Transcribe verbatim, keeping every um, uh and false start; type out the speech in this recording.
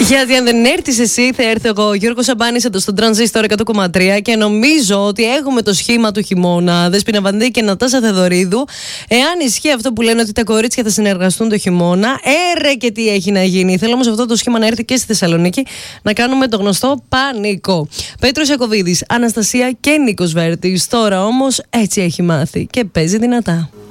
Γιατί αν δεν έρθεις εσύ, θα έρθω εγώ. Ο Γιώργος Σαμπάνης εδώ στο Τρανζίστορ εκατό κόμμα τρία και νομίζω ότι έχουμε το σχήμα του χειμώνα. Δέσποινα Βανδύ και Νατάσα Θεοδωρίδου. Εάν ισχύει αυτό που λένε ότι τα κορίτσια θα συνεργαστούν το χειμώνα, έρε και τι έχει να γίνει. Θέλω όμως αυτό το σχήμα να έρθει και στη Θεσσαλονίκη να κάνουμε το γνωστό πανικό. Πέτρος Ιακωβίδης, Αναστασία και Νίκος Βέρτης. Τώρα όμως έτσι έχει μάθει και παίζει δυνατά.